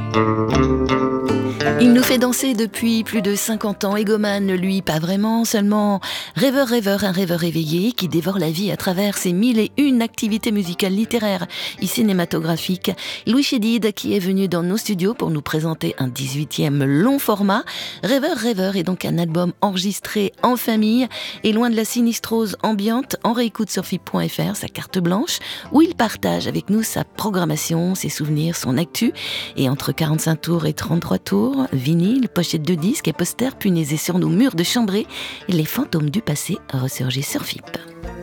Il nous fait danser depuis plus de 50 ans. Égomane, lui, pas vraiment, seulement rêveur, un rêveur éveillé qui dévore la vie à travers ses 1001 activités musicales, littéraires et cinématographiques. Louis Chédid, qui est venu dans nos studios pour nous présenter un 18e long format. Rêveur est donc un album enregistré en famille et loin de la sinistrose ambiante, en réécoute sur FIP.fr, sa carte blanche, où il partage avec nous sa programmation, ses souvenirs, son actu. Et entre 45 tours et 33 tours, vinyle, pochette de disques et posters punaisés sur nos murs de chambrée, les fantômes du passé ressurgissent sur FIP.